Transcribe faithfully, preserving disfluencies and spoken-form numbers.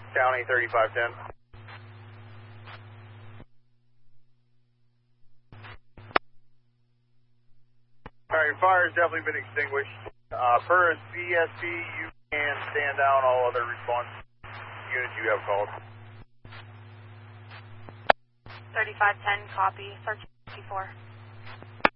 County thirty-five ten. Alright, your fire has definitely been extinguished. Uh, per C S P, you can stand down all other response units you have called. thirty-five ten, copy. Search fifty-four.